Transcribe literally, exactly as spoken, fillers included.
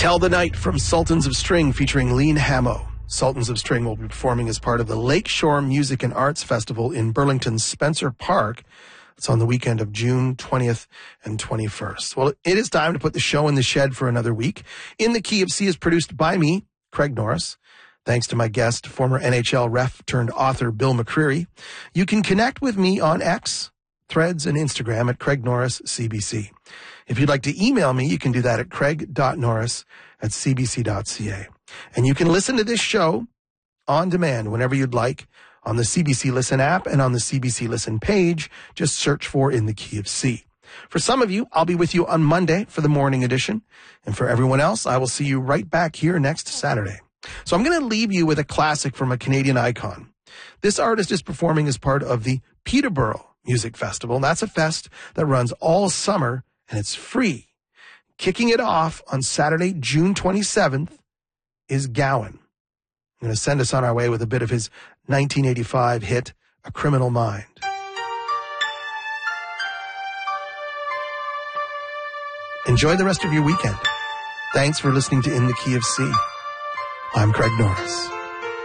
Tell the Night from Sultans of String featuring Lean Hamo. Sultans of String will be performing as part of the Lakeshore Music and Arts Festival in Burlington's Spencer Park. It's on the weekend of June twentieth and twenty-first. Well, it is time to put the show in the shed for another week. In the Key of C is produced by me, Craig Norris. Thanks to my guest, former N H L ref turned author Bill McCreary. You can connect with me on X, Threads, and Instagram at Craig Norris C B C. If you'd like to email me, you can do that at craig dot norris at c b c dot c a. And you can listen to this show on demand whenever you'd like on the C B C Listen app and on the C B C Listen page. Just search for In the Key of C. For some of you, I'll be with you on Monday for the morning edition. And for everyone else, I will see you right back here next Saturday. So I'm going to leave you with a classic from a Canadian icon. This artist is performing as part of the Peterborough Music Festival. And that's a fest that runs all summer, and it's free. Kicking it off on Saturday, June twenty-seventh, is Gowan. I'm going to send us on our way with a bit of his nineteen eighty-five hit, A Criminal Mind. Enjoy the rest of your weekend. Thanks for listening to In the Key of C. I'm Craig Norris.